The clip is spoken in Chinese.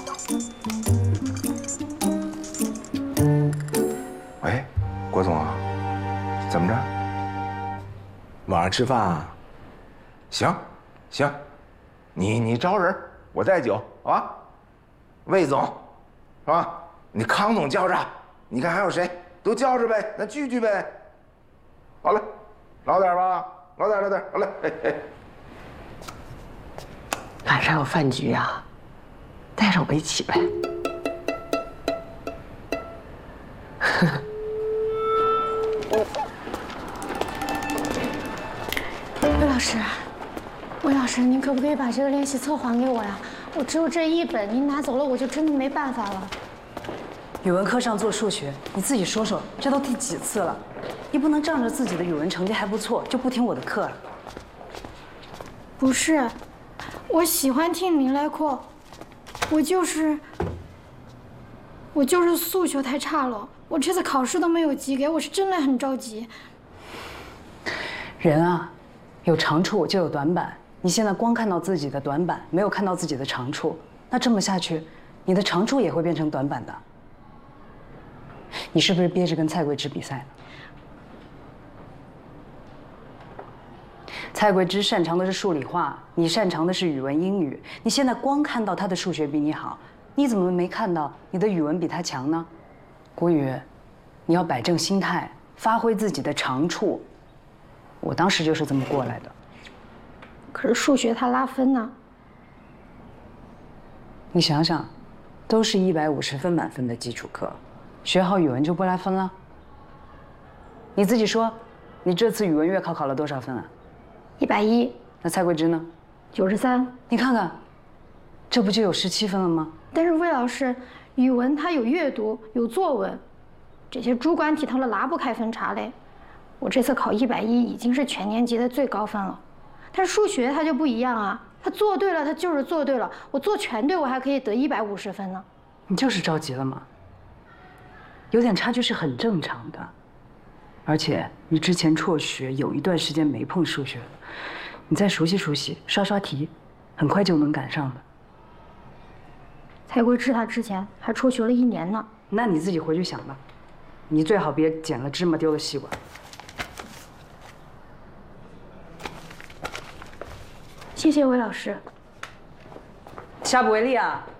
喂，郭总啊，怎么着？晚上吃饭啊？行，行，你招人，我带酒，好吧？魏总，是吧？你康总叫着，你看还有谁？都叫着呗，咱聚聚呗。好嘞，老点吧，老点，好嘞。嘿嘿。 晚上有饭局啊，带着我一起呗。 魏老师，您可不可以把这个练习册还给我呀？我只有这一本，您拿走了我就真的没办法了。 语文课上做数学，你自己说说，这都第几次了？你不能仗着自己的语文成绩还不错就不听我的课啊？ 不是，我喜欢听你来课，我就是数学太差了，我这次考试都没有及格，我是真的很着急。 人啊，有长处就有短板。你现在光看到自己的短板，没有看到自己的长处，那这么下去，你的长处也会变成短板的。你是不是憋着跟蔡桂芝比赛呢？蔡桂芝擅长的是数理化，你擅长的是语文英语。你现在光看到她的数学比你好，你怎么没看到你的语文比她强呢？郭宇，你要摆正心态，发挥自己的长处。我当时就是这么过来的。 可是数学它拉分呢。 你想想，都是150分满分的基础课，学好语文就不拉分了？你自己说，你这次语文月考考了多少分啊 ？110。 那蔡桂芝呢 ？93。 你看看，这不就有17分了吗？ 但是魏老师，语文它有阅读，有作文，这些主观题它都拉不开分差嘞。我这次考110已经是全年级的最高分了。但是数学它就不一样啊，它做对了，它就是做对了。我做全对，我还可以得150分呢。 你就是着急了嘛。有点差距是很正常的，而且你之前辍学有一段时间没碰数学了，你再熟悉熟悉，刷刷题，很快就能赶上的。 蔡桂芝她之前还辍学了1年呢。 那你自己回去想吧，你最好别捡了芝麻丢了西瓜。 谢谢魏老师。 下不为例啊。